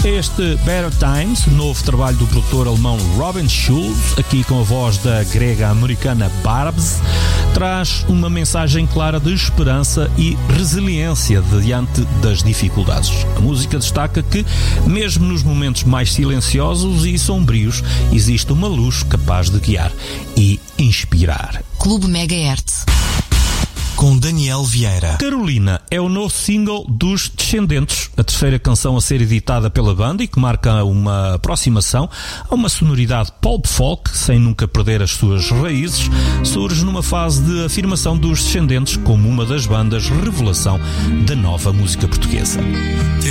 Este Better Times, novo trabalho do produtor alemão Robin Schulz, aqui com a voz da grega-americana Barbs, traz uma mensagem clara de esperança e resiliência diante das dificuldades. A música destaca que, mesmo nos momentos mais silenciosos e sombrios, existe uma luz capaz de guiar e inspirar. Clube Megahertz. Com Daniel Vieira. Carolina é o novo single dos Descendentes, a terceira canção a ser editada pela banda e que marca uma aproximação a uma sonoridade pop folk, sem nunca perder as suas raízes. Surge numa fase de afirmação dos Descendentes como uma das bandas revelação da nova música portuguesa.